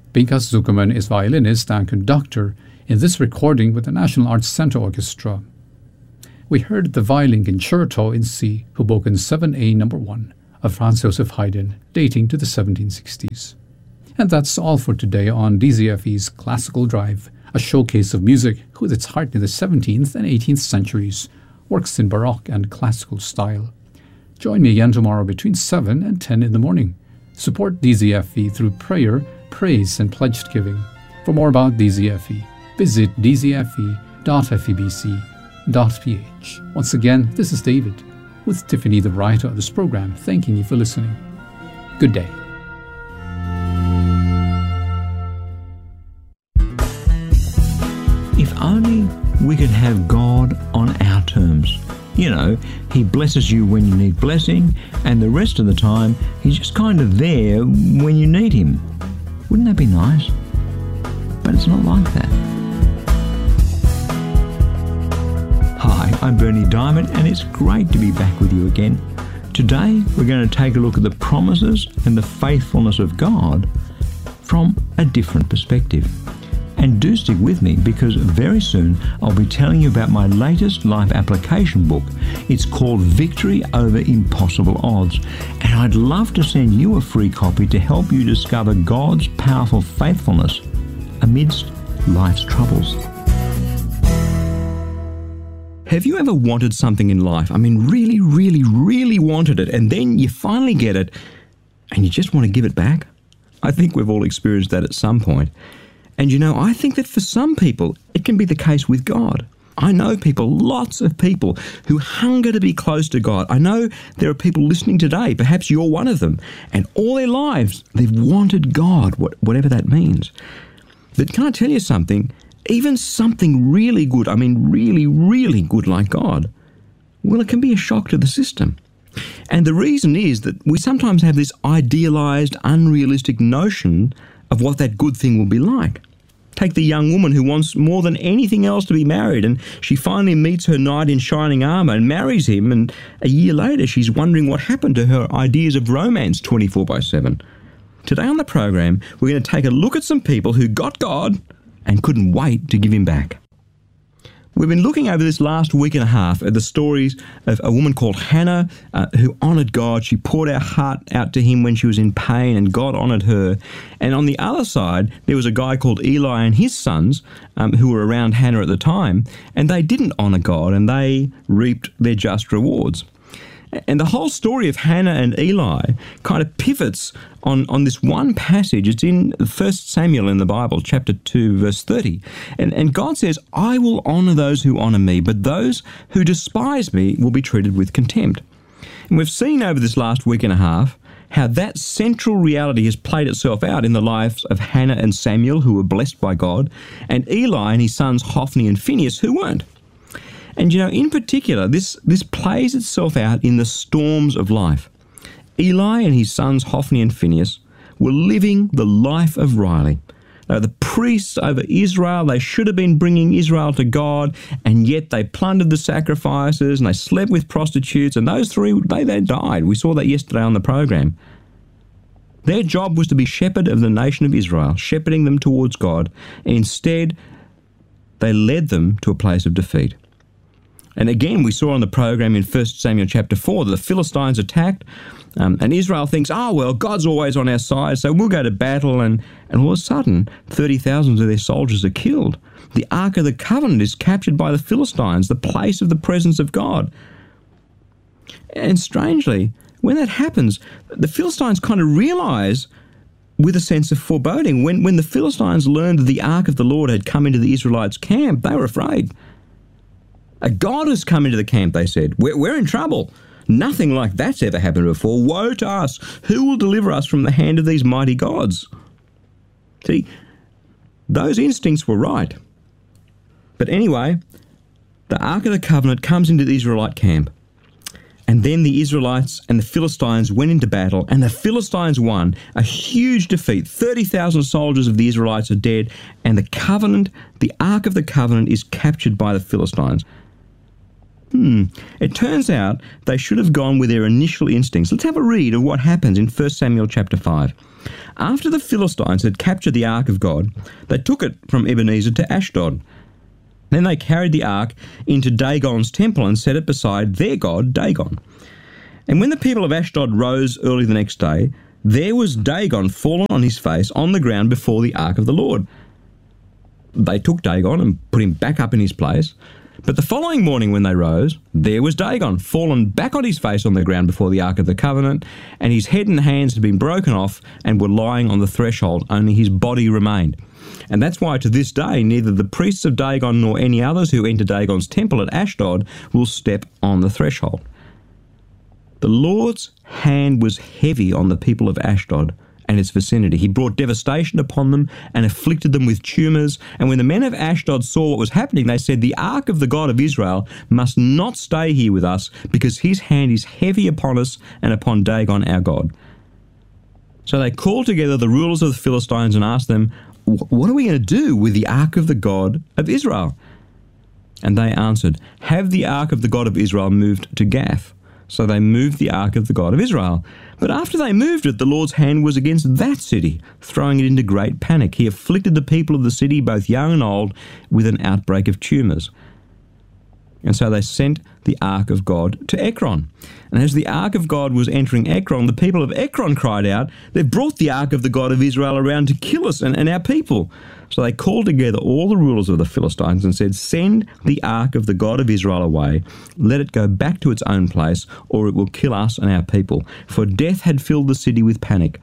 Pinchas Zuckerman is violinist and conductor in this recording with the National Arts Centre Orchestra. We heard the violin concerto in C, Hoboken 7A No. 1 of Franz Joseph Haydn, dating to the 1760s. And that's all for today on DZFE's Classical Drive, a showcase of music with its heart in the 17th and 18th centuries, works in Baroque and classical style. Join me again tomorrow between 7 and 10 in the morning. Support DZFE through prayer, praise, and pledged giving. For more about DZFE, visit dzfe.febc.ph. Once again, this is David, with Tiffany, the writer of this program, thanking you for listening. Good day. If only we could have God on our terms. You know, He blesses you when you need blessing, and the rest of the time, He's just kind of there when you need Him. Wouldn't that be nice? But it's not like that. Hi, I'm Bernie Diamond, and it's great to be back with you again. Today, we're going to take a look at the promises and the faithfulness of God from a different perspective. And do stick with me, because very soon I'll be telling you about my latest life application book. It's called Victory Over Impossible Odds, and I'd love to send you a free copy to help you discover God's powerful faithfulness amidst life's troubles. Have you ever wanted something in life? I mean, really, really, really wanted it, and then you finally get it, and you just want to give it back? I think we've all experienced that at some point. And you know, I think that for some people, it can be the case with God. I know people, lots of people, who hunger to be close to God. I know there are people listening today, perhaps you're one of them, and all their lives they've wanted God, whatever that means. But can I tell you something? Even something really good, I mean really, really good like God, well, it can be a shock to the system. And the reason is that we sometimes have this idealized, unrealistic notion of what that good thing will be like. Take the young woman who wants more than anything else to be married, and she finally meets her knight in shining armour and marries him, and a year later she's wondering what happened to her ideas of romance 24/7. Today on the program, we're going to take a look at some people who got God and couldn't wait to give Him back. We've been looking over this last week and a half at the stories of a woman called Hannah who honoured God. She poured her heart out to Him when she was in pain, and God honoured her. And on the other side, there was a guy called Eli and his sons who were around Hannah at the time, and they didn't honour God, and they reaped their just rewards. And the whole story of Hannah and Eli kind of pivots on this one passage. It's in 1 Samuel in the Bible, chapter 2, verse 30. And God says, "I will honour those who honour me, but those who despise me will be treated with contempt." And we've seen over this last week and a half how that central reality has played itself out in the lives of Hannah and Samuel, who were blessed by God, and Eli and his sons Hophni and Phinehas, who weren't. And you know, in particular, this plays itself out in the storms of life. Eli and his sons Hophni and Phinehas were living the life of Riley. They were the priests over Israel. They should have been bringing Israel to God, and yet they plundered the sacrifices and they slept with prostitutes, and those three, they died. We saw that yesterday on the program. Their job was to be shepherd of the nation of Israel, shepherding them towards God, and instead they led them to a place of defeat. And again, we saw on the program in 1 Samuel chapter 4 that the Philistines attacked, and Israel thinks, oh, well, God's always on our side, so we'll go to battle, and all of a sudden, 30,000 of their soldiers are killed. The Ark of the Covenant is captured by the Philistines, the place of the presence of God. And strangely, when that happens, the Philistines kind of realize with a sense of foreboding. When the Philistines learned that the Ark of the Lord had come into the Israelites' camp, they were afraid. A God has come into the camp, they said. We're in trouble. Nothing like that's ever happened before. Woe to us. Who will deliver us from the hand of these mighty gods? See, those instincts were right. But anyway, the Ark of the Covenant comes into the Israelite camp. And then the Israelites and the Philistines went into battle, and the Philistines won. A huge defeat. 30,000 soldiers of the Israelites are dead, and the covenant, the Ark of the Covenant, is captured by the Philistines. It turns out they should have gone with their initial instincts. Let's have a read of what happens in 1 Samuel chapter 5. After the Philistines had captured the ark of God, they took it from Ebenezer to Ashdod. Then they carried the ark into Dagon's temple and set it beside their god Dagon. And when the people of Ashdod rose early the next day, there was Dagon fallen on his face on the ground before the ark of the Lord. They took Dagon and put him back up in his place. But the following morning when they rose, there was Dagon fallen back on his face on the ground before the ark of the covenant, and his head and hands had been broken off and were lying on the threshold, only his body remained. And that's why to this day neither the priests of Dagon nor any others who enter Dagon's temple at Ashdod will step on the threshold. The Lord's hand was heavy on the people of Ashdod and its vicinity. He brought devastation upon them and afflicted them with tumours. And when the men of Ashdod saw what was happening, they said, "The ark of the God of Israel must not stay here with us, because his hand is heavy upon us and upon Dagon our God." So they called together the rulers of the Philistines and asked them, "What are we going to do with the ark of the God of Israel?" And they answered, "Have the ark of the God of Israel moved to Gath." So they moved the ark of the God of Israel. But after they moved it, the Lord's hand was against that city, throwing it into great panic. He afflicted the people of the city, both young and old, with an outbreak of tumours. And so they sent the ark of God to Ekron. And as the ark of God was entering Ekron, the people of Ekron cried out, "They've brought the ark of the God of Israel around to kill us and our people." So they called together all the rulers of the Philistines and said, "Send the ark of the God of Israel away. Let it go back to its own place, or it will kill us and our people." For death had filled the city with panic.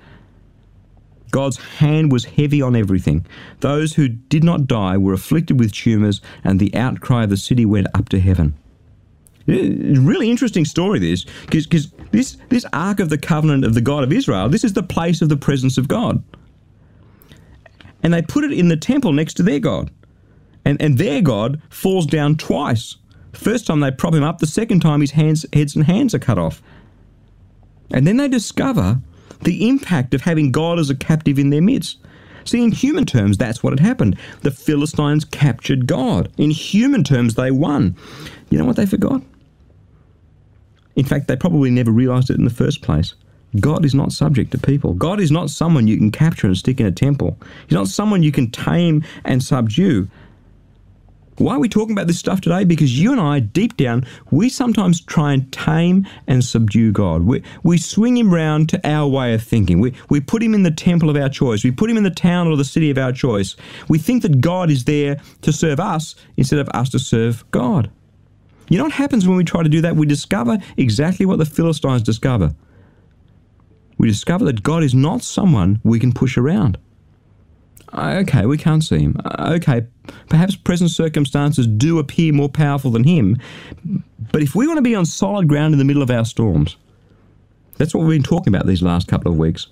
God's hand was heavy on everything. Those who did not die were afflicted with tumours, and the outcry of the city went up to heaven. It's a really interesting story, this, because this Ark of the Covenant of the God of Israel, this is the place of the presence of God. And they put it in the temple next to their God. And their God falls down twice. First time they prop him up, the second time his heads and hands are cut off. And then they discover the impact of having God as a captive in their midst. See, in human terms, that's what had happened. The Philistines captured God. In human terms, they won. You know what they forgot? In fact, they probably never realised it in the first place. God is not subject to people. God is not someone you can capture and stick in a temple. He's not someone you can tame and subdue. Why are we talking about this stuff today? Because you and I, deep down, we sometimes try and tame and subdue God. We swing him round to our way of thinking. We put him in the temple of our choice. We put him in the town or the city of our choice. We think that God is there to serve us instead of us to serve God. You know what happens when we try to do that? We discover exactly what the Philistines discover. We discover that God is not someone we can push around. Okay, we can't see him. Okay, perhaps present circumstances do appear more powerful than him, but if we want to be on solid ground in the middle of our storms, that's what we've been talking about these last couple of weeks.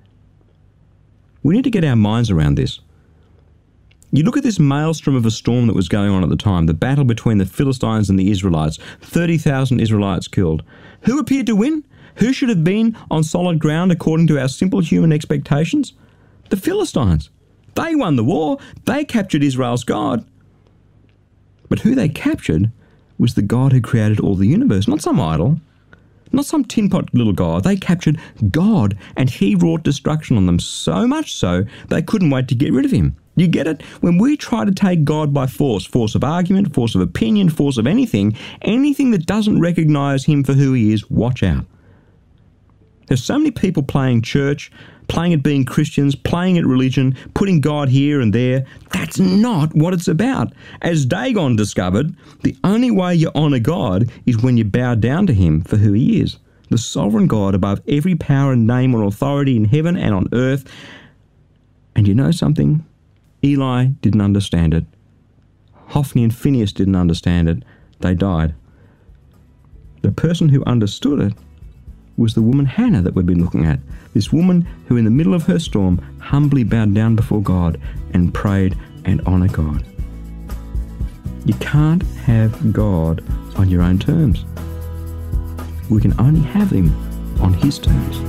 We need to get our minds around this. You look at this maelstrom of a storm that was going on at the time, the battle between the Philistines and the Israelites, 30,000 Israelites killed. Who appeared to win? Who should have been on solid ground according to our simple human expectations? The Philistines. They won the war. They captured Israel's God. But who they captured was the God who created all the universe, not some idol, not some tin pot little God. They captured God, and he wrought destruction on them, so much so they couldn't wait to get rid of him. You get it? When we try to take God by force of argument, force of opinion, force of anything that doesn't recognise him for who he is, watch out. There's so many people playing church, playing at being Christians, playing at religion, putting God here and there. That's not what it's about. As Dagon discovered, the only way you honour God is when you bow down to him for who he is, the sovereign God above every power and name or authority in heaven and on earth. And you know something? Eli didn't understand it. Hophni and Phinehas didn't understand it. They died. The person who understood it was the woman Hannah that we've been looking at. This woman who in the middle of her storm humbly bowed down before God and prayed and honoured God. You can't have God on your own terms. We can only have him on his terms.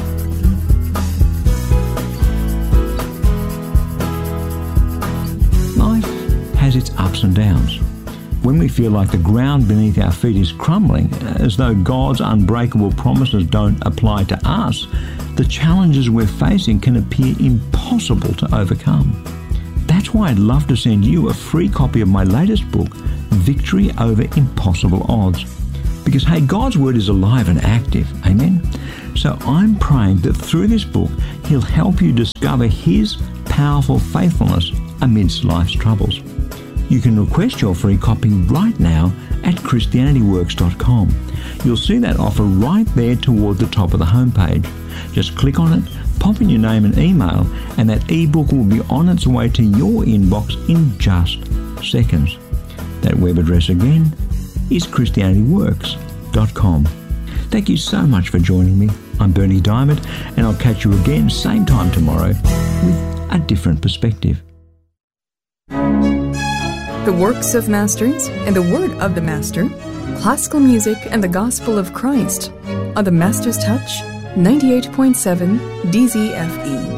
Life has its ups and downs. When we feel like the ground beneath our feet is crumbling, as though God's unbreakable promises don't apply to us, the challenges we're facing can appear impossible to overcome. That's why I'd love to send you a free copy of my latest book, Victory Over Impossible Odds. Because, hey, God's Word is alive and active. Amen? So I'm praying that through this book, He'll help you discover His powerful faithfulness amidst life's troubles. You can request your free copy right now at ChristianityWorks.com. You'll see that offer right there toward the top of the homepage. Just click on it, pop in your name and email, and that ebook will be on its way to your inbox in just seconds. That web address again is ChristianityWorks.com. Thank you so much for joining me. I'm Berni Dymet, and I'll catch you again same time tomorrow with a different perspective. The works of masters and the word of the master, classical music and the gospel of Christ on the Master's Touch 98.7 DZFE.